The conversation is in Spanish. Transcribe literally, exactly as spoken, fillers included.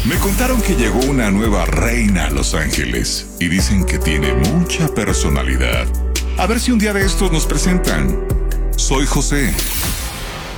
Me contaron que llegó una nueva reina a Los Ángeles y dicen que tiene mucha personalidad. A ver si un día de estos nos presentan. Soy José